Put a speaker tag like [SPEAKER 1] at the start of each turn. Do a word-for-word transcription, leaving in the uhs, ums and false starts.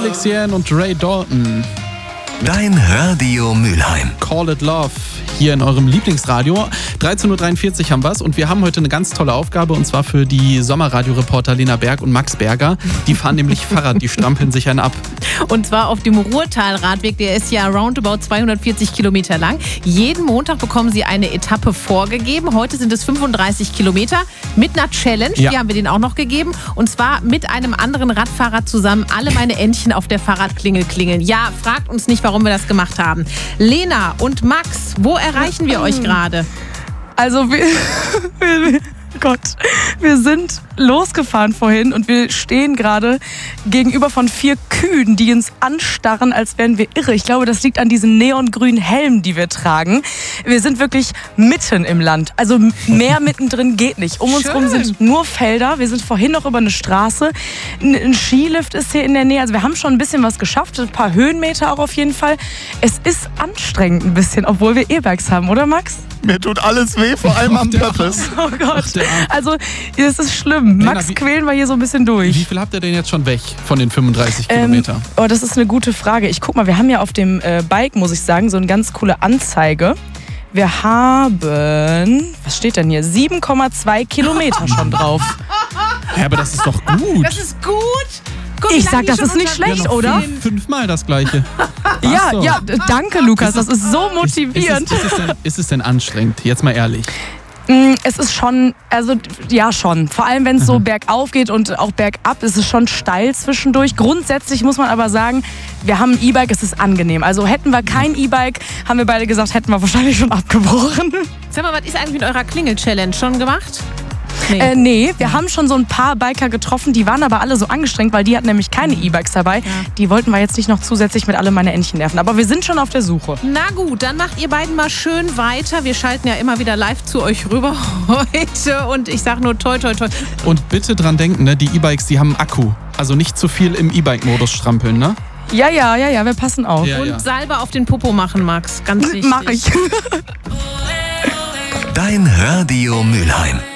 [SPEAKER 1] Felix Jähn und Ray Dalton.
[SPEAKER 2] Dein Radio Mülheim.
[SPEAKER 1] Call It Love hier in eurem Lieblingsradio. dreizehn Uhr dreiundvierzig haben wir's und wir haben heute eine ganz tolle Aufgabe und zwar für die Sommerradioreporter Lena Berg und Max Berger. Die fahren nämlich Fahrrad, die strampeln sich einen ab.
[SPEAKER 3] Und zwar auf dem Ruhrtal-Radweg, der ist ja roundabout zweihundertvierzig Kilometer lang. Jeden Montag bekommen sie eine Etappe vorgegeben. Heute sind es fünfunddreißig Kilometer mit einer Challenge,
[SPEAKER 1] Ja.
[SPEAKER 3] die haben wir denen auch noch gegeben. Und zwar mit einem anderen Radfahrer zusammen alle meine Entchen auf der Fahrradklingel klingeln. Ja, fragt uns nicht, warum wir das gemacht haben. Lena und Max, wo erreichen wir euch gerade?
[SPEAKER 4] Also wir, wir, Gott, wir sind losgefahren vorhin und wir stehen gerade gegenüber von vier Kühen, die uns anstarren, als wären wir irre. Ich glaube, das liegt an diesen neongrünen Helmen, die wir tragen. Wir sind wirklich mitten im Land. Also mehr mittendrin geht nicht. Um uns
[SPEAKER 3] Schön.
[SPEAKER 4] rum sind nur Felder. Wir sind vorhin noch über eine Straße. Ein ein Skilift ist hier in der Nähe. Also wir haben schon ein bisschen was geschafft. Ein paar Höhenmeter auch auf jeden Fall. Es ist anstrengend ein bisschen, obwohl wir E-Bikes haben, oder Max?
[SPEAKER 2] Mir tut alles weh, vor allem am
[SPEAKER 1] der
[SPEAKER 2] Purpose.
[SPEAKER 4] Oh Gott.
[SPEAKER 1] Ach, der Arm.
[SPEAKER 4] Also, das ist schlimm.
[SPEAKER 1] Lena,
[SPEAKER 4] Max
[SPEAKER 1] wie-
[SPEAKER 4] quälen wir hier so ein bisschen durch.
[SPEAKER 1] Wie viel habt ihr denn jetzt schon weg von den fünfunddreißig
[SPEAKER 4] Ähm,
[SPEAKER 1] Kilometer?
[SPEAKER 4] oh, das ist eine gute Frage. Ich guck mal, wir haben ja auf dem äh, Bike, muss ich sagen, so eine ganz coole Anzeige. Wir haben, was steht denn hier? sieben Komma zwei Kilometer schon drauf.
[SPEAKER 1] Ja, aber das ist doch gut.
[SPEAKER 3] Das ist gut. Guck, wie
[SPEAKER 4] Ich
[SPEAKER 3] lange
[SPEAKER 4] sag,
[SPEAKER 3] die
[SPEAKER 4] das
[SPEAKER 3] schon
[SPEAKER 4] ist nicht
[SPEAKER 3] unterwegs
[SPEAKER 4] schlecht,
[SPEAKER 1] noch
[SPEAKER 4] oder?
[SPEAKER 1] fünf- Fünfmal das Gleiche.
[SPEAKER 4] Ja,
[SPEAKER 1] so.
[SPEAKER 4] ja, d- danke Lukas, das ist so motivierend.
[SPEAKER 1] Ist, ist, ist, es denn, ist es denn anstrengend? Jetzt mal ehrlich.
[SPEAKER 4] Mm, Es ist schon, also ja schon. Vor allem, wenn es so bergauf geht und auch bergab, ist es schon steil zwischendurch. Grundsätzlich muss man aber sagen, wir haben ein E-Bike, es ist angenehm. Also hätten wir kein E-Bike, haben wir beide gesagt, hätten wir wahrscheinlich schon abgebrochen.
[SPEAKER 3] Sag mal, was ist eigentlich mit eurer Klingel-Challenge schon gemacht? Nee.
[SPEAKER 4] Äh, nee, wir haben schon so ein paar Biker getroffen, die waren aber alle so angestrengt, weil die hatten nämlich keine E-Bikes dabei. Die wollten wir jetzt nicht noch zusätzlich mit alle meine Entchen nerven. Aber wir sind schon auf der Suche.
[SPEAKER 3] Na gut, dann macht ihr beiden mal schön weiter. Wir schalten ja immer wieder live zu euch rüber heute. Und ich sag nur toi, toi, toi.
[SPEAKER 1] Und bitte dran denken, ne, die E-Bikes, die haben Akku. Also nicht zu viel im E-Bike-Modus strampeln, ne?
[SPEAKER 4] Ja, ja, ja, ja, wir passen auf.
[SPEAKER 1] Ja,
[SPEAKER 3] Und
[SPEAKER 1] ja.
[SPEAKER 3] Salbe auf den Popo machen, Max. Ganz wichtig.
[SPEAKER 4] Mach ich.
[SPEAKER 2] Dein Radio Mülheim.